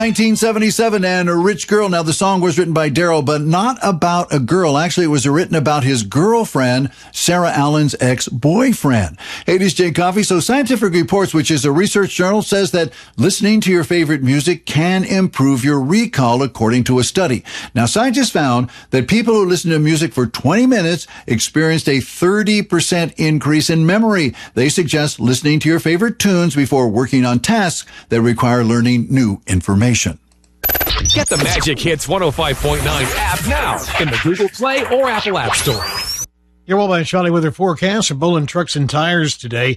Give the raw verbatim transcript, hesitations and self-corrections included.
nineteen seventy-seven and A Rich Girl. Now, the song was written by Daryl, but not about a girl. Actually, it was written about his girlfriend, Sarah Allen's ex-boyfriend. Hey, this is Jay Coffey. So Scientific Reports, which is a research journal, says that listening to your favorite music can improve your recall, according to a study. Now, scientists found that people who listen to music for twenty minutes experienced a thirty percent increase in memory. They suggest listening to your favorite tunes before working on tasks that require learning new information. Get the Magic Hits one oh five point nine app now in the Google Play or Apple App Store. You're well by Charlie Weather forecast for Bolin Trucks and Tires today.